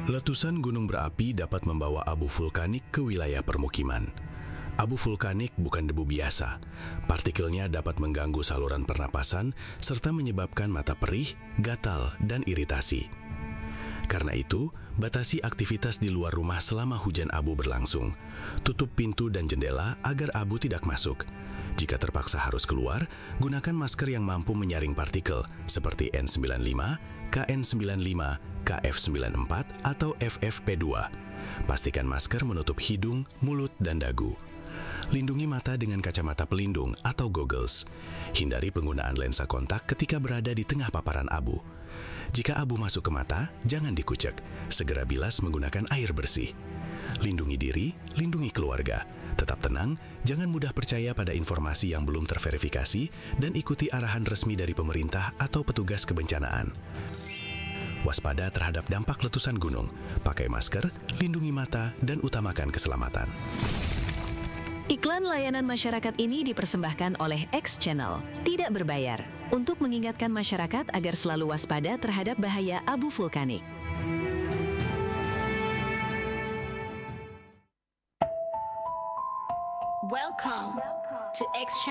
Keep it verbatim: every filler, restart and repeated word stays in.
Letusan gunung berapi dapat membawa abu vulkanik ke wilayah permukiman. Abu vulkanik bukan debu biasa. Partikelnya dapat mengganggu saluran pernapasan serta menyebabkan mata perih, gatal, dan iritasi. Karena itu, batasi aktivitas di luar rumah selama hujan abu berlangsung. Tutup pintu dan jendela agar abu tidak masuk. Jika terpaksa harus keluar, gunakan masker yang mampu menyaring partikel seperti N sembilan puluh lima, K N sembilan puluh lima, K F sembilan puluh empat, atau F F P dua. Pastikan masker menutup hidung, mulut, dan dagu. Lindungi mata dengan kacamata pelindung atau goggles. Hindari penggunaan lensa kontak ketika berada di tengah paparan abu. Jika abu masuk ke mata, jangan dikucek. Segera bilas menggunakan air bersih. Lindungi diri, lindungi keluarga. Tetap tenang, jangan mudah percaya pada informasi yang belum terverifikasi, dan ikuti arahan resmi dari pemerintah atau petugas kebencanaan. Waspada terhadap dampak letusan gunung. Pakai masker, lindungi mata, dan utamakan keselamatan. Iklan layanan masyarakat ini dipersembahkan oleh X Channel, tidak berbayar, untuk mengingatkan masyarakat agar selalu waspada terhadap bahaya abu vulkanik. Welcome to X